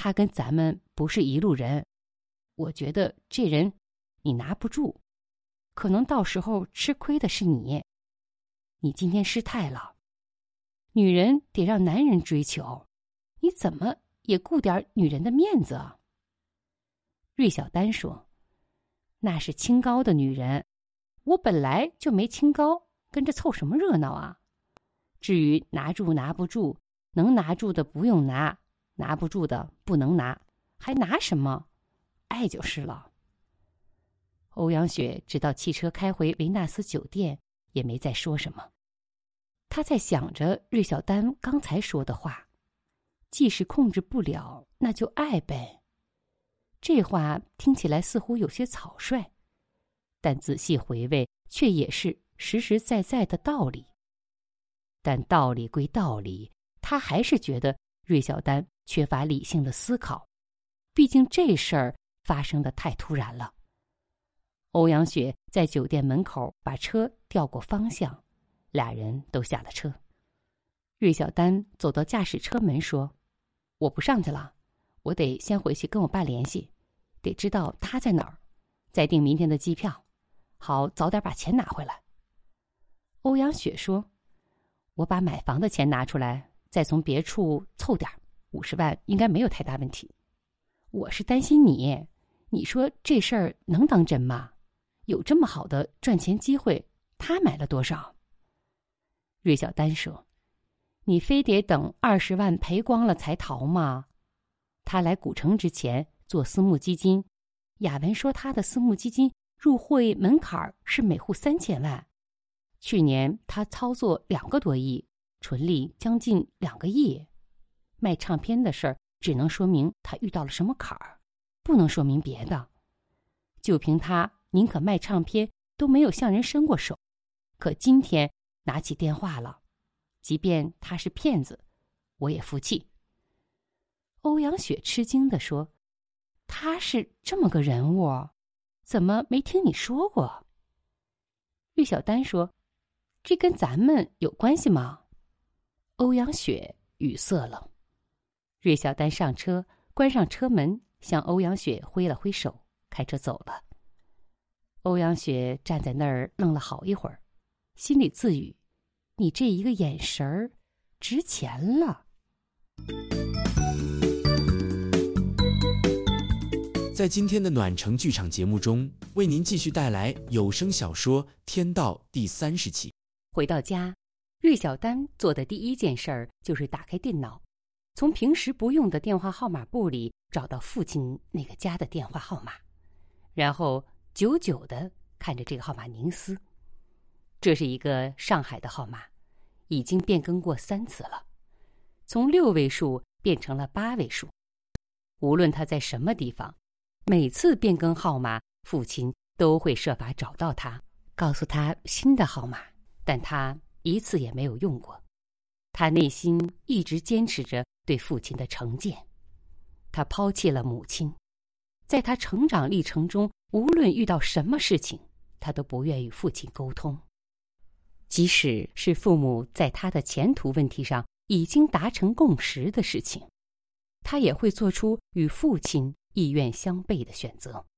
他跟咱们不是一路人。我觉得这人你拿不住，可能到时候吃亏的是你。你今天失态了，女人得让男人追求，你怎么也顾点女人的面子啊？芮小丹说：“那是清高的女人，我本来就没清高，跟着凑什么热闹啊？至于拿住拿不住，能拿住的不用拿，拿不住的不能拿，还拿什么？爱就是了。”欧阳雪直到汽车开回维纳斯酒店，也没再说什么。他在想着芮小丹刚才说的话，即使控制不了，那就爱呗。这话听起来似乎有些草率，但仔细回味，却也是实实在在的道理。但道理归道理，他还是觉得芮小丹缺乏理性的思考，毕竟这事儿发生的太突然了。欧阳雪在酒店门口把车调过方向，俩人都下了车。芮小丹走到驾驶车门说：“我不上去了，我得先回去跟我爸联系，得知道他在哪儿，再订明天的机票，好早点把钱拿回来。”欧阳雪说：“我把买房的钱拿出来，再从别处凑点，50万应该没有太大问题。我是担心你，你说这事儿能当真吗？有这么好的赚钱机会，他买了多少？”芮小丹说：“你非得等20万赔光了才逃吗？他来古城之前做私募基金，雅文说他的私募基金入会门槛是每户3000万，去年他操作2个多亿，纯利将近2个亿。卖唱片的事儿只能说明他遇到了什么坎儿，不能说明别的。就凭他宁可卖唱片都没有向人伸过手，可今天拿起电话了，即便他是骗子，我也服气。”欧阳雪吃惊地说：“他是这么个人物，怎么没听你说过？”芮小丹说：“这跟咱们有关系吗？”欧阳雪语塞了。芮小丹上车，关上车门，向欧阳雪挥了挥手，开车走了。欧阳雪站在那儿愣了好一会儿，心里自语：“你这一个眼神儿，值钱了。” 在今天的暖城剧场节目中，为您继续带来有声小说《天道》第30期。 回到家，芮小丹做的第一件事儿就是打开电脑，从平时不用的电话号码簿里找到父亲那个家的电话号码，然后久久地看着这个号码凝思。这是一个上海的号码，已经变更过3次了，从6位数变成了8位数。无论他在什么地方，每次变更号码，父亲都会设法找到他，告诉他新的号码，但他一次也没有用过。他内心一直坚持着对父亲的成见。他抛弃了母亲，在他成长历程中，无论遇到什么事情，他都不愿与父亲沟通。即使是父母在他的前途问题上已经达成共识的事情，他也会做出与父亲意愿相悖的选择。